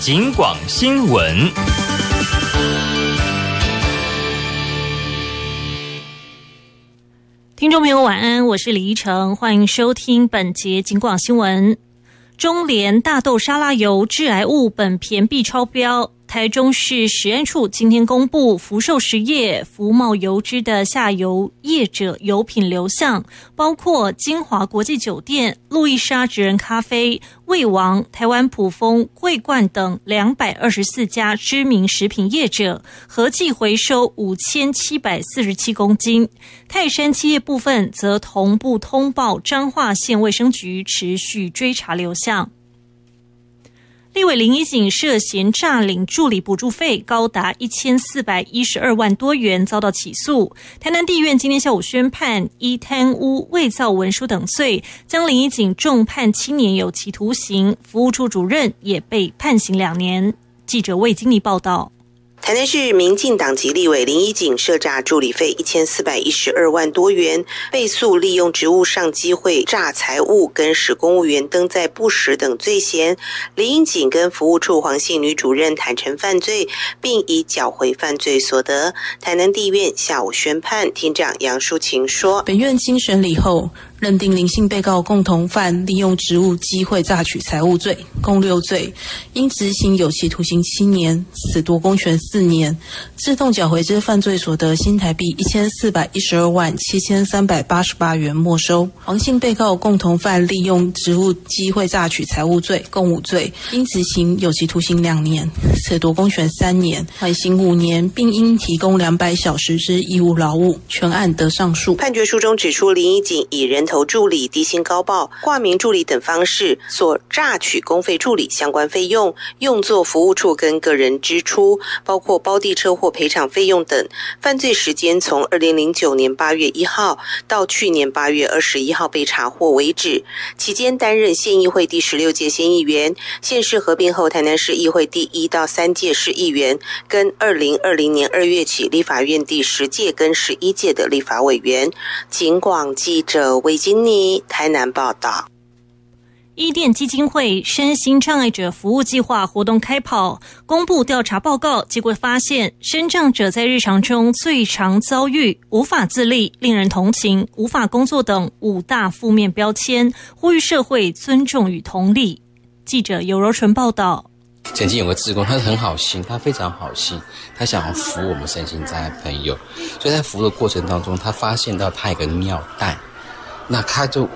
警广新闻。 听众朋友晚安，我是李依晨，欢迎收听本节警广新闻。中联大豆沙拉油致癌物苯醛吡超标，台中市食安处今天公布福寿实业福茂油脂的下游业者油品流向，包括金华国际酒店、路易莎职人咖啡、味王、台湾普丰、桂冠等224家知名食品业者，合计回收5747公斤。泰山企业部分则同步通报彰化县卫生局，持续追查流向。立委林宜景涉嫌诈领助理补助费高达1412万多元，遭到起诉。台南地院今天下午宣判，依贪污、伪造文书等罪，将林宜景重判7年有期徒刑，服务处主任也被判刑2年。记者魏金妮报道。 台南市民进党籍立委林宜景涉诈助理费1412万多元，被诉利用职务上机会诈财物跟使公务员登载不实等罪嫌。林宜景跟服务处黄姓女主任坦承犯罪，并已缴回犯罪所得。台南地院下午宣判，庭长杨淑琴说， 本院经审理后认定林姓被告共同犯利用职务机会诈取财物罪，共6罪，应执行有期徒刑7年，褫夺公权4年，自动缴回之犯罪所得新台币1412万7388元没收。黄姓被告共同犯利用职务机会诈取财物罪，共5罪，应执行有期徒刑2年，褫夺公权3年，缓刑5年，并应提供200小时之义务劳务。全案得上诉。 判决书中指出，林宜景以人头助理、低薪高报、挂名助理等方式所诈取公费助理相关费用，用作服务处跟个人支出，包括包地车或赔偿费用等。犯罪时间从2009年8月1号到去年8月21号被查获为止，期间担任县议会第16届县议员，县市合并后台南市议会第1到3届市议员，跟2020年2月起立法院第10届跟11届的立法委员。警广记者魏金妮台南报道。 伊甸基金会身心障碍者服务计划活动开跑，公布调查报告，结果发现身障者在日常中最常遭遇无法自立、令人同情、无法工作等5大负面标签，呼吁社会尊重与同理。记者尤柔纯报道。 曾经有个志工，他很好心，他非常好心，他想要服务我们身心障碍朋友，所以在服务的过程当中，他发现到他有个尿袋，那他就